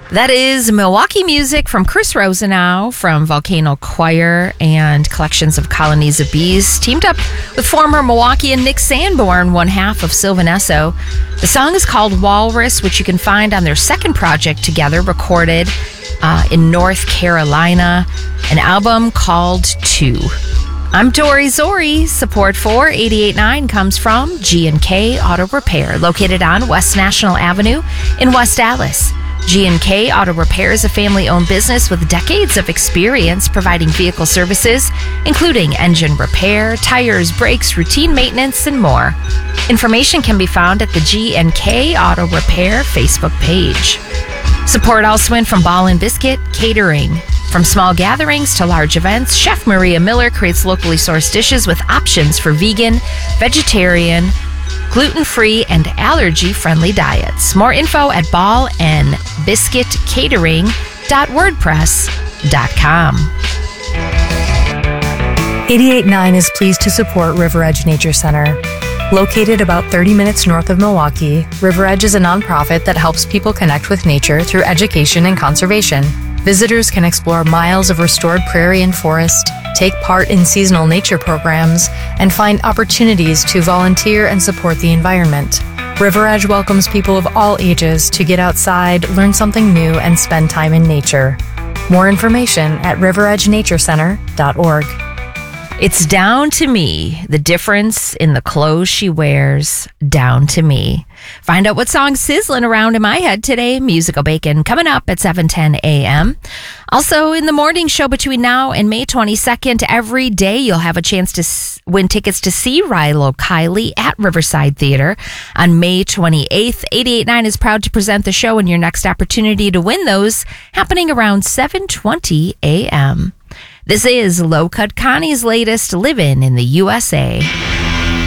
That is Milwaukee music from Chris Rosenau from Volcano Choir and Collections of Colonies of Bees, teamed up with former Milwaukeean Nick Sanborn, one half of Sylvan Esso. The song is called Walrus, which you can find on their second project together, recorded in North Carolina, an album called Two. I'm Dory Zori. Support for 88.9 comes from G&K Auto Repair, located on West National Avenue in West Dallas. G&K Auto Repair is a family-owned business with decades of experience providing vehicle services, including engine repair, tires, brakes, routine maintenance, and more. Information can be found at the G&K Auto Repair Facebook page. Support also went from Ball and Biscuit Catering. From small gatherings to large events, Chef Maria Miller creates locally sourced dishes with options for vegan, vegetarian, gluten-free, and allergy-friendly diets. More info at ballandbiscuitcatering.wordpress.com. 88.9 is pleased to support River Edge Nature Center. Located about 30 minutes north of Milwaukee, River Edge is a nonprofit that helps people connect with nature through education and conservation. Visitors can explore miles of restored prairie and forest, take part in seasonal nature programs, and find opportunities to volunteer and support the environment. River Edge welcomes people of all ages to get outside, learn something new, and spend time in nature. More information at riveredgenaturecenter.org. It's down to me, the difference in the clothes she wears, down to me. Find out what song's sizzling around in my head today. Musical Bacon coming up at 7:10 a.m. Also, in the morning show between now and May 22nd, every day you'll have a chance to win tickets to see Rilo Kiley at Riverside Theater on May 28th. 88.9 is proud to present the show, and your next opportunity to win those happening around 7:20 a.m. This is Low Cut Connie's latest Livin' in the USA.